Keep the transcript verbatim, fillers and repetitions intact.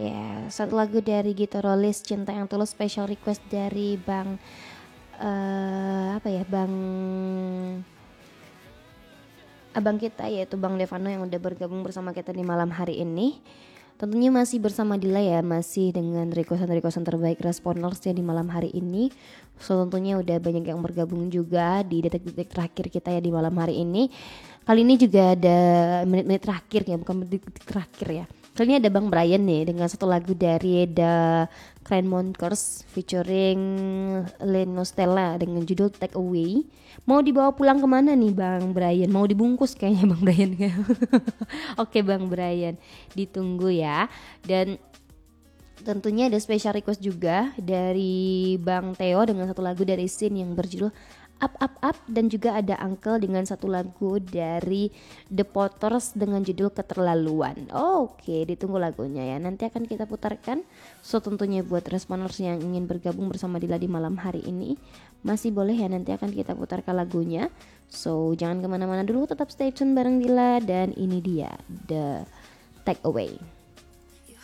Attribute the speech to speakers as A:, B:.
A: Ya, satu lagu dari Gito Rolis, Cinta Yang Tulus, special request dari Bang uh, apa ya, Bang abang kita yaitu Bang Devano yang udah bergabung bersama kita di malam hari ini. Tentunya masih bersama Dila ya, masih dengan requestan-requestan terbaik responers ya di malam hari ini. So tentunya udah banyak yang bergabung juga di detik-detik terakhir kita ya di malam hari ini. Kali ini juga ada menit-menit terakhir ya, bukan menit-menit terakhir ya. Kali ini ada Bang Brian nih dengan satu lagu dari The Monkers featuring Leno Stella dengan judul Take Away. Mau dibawa pulang kemana nih Bang Brian? Mau dibungkus kayaknya Bang Brian. Oke Bang Brian, ditunggu ya. Dan tentunya ada special request juga dari Bang Theo dengan satu lagu dari Sin yang berjudul Up Up Up, dan juga ada Uncle dengan satu lagu dari The Potters dengan judul Keterlaluan. Oke, ditunggu lagunya ya. Nanti akan kita putarkan. So tentunya buat responers yang ingin bergabung bersama Dila di malam hari ini masih boleh ya, nanti akan kita putarkan lagunya. So jangan kemana-mana dulu, tetap stay tune bareng Dila. Dan ini dia The Take Away.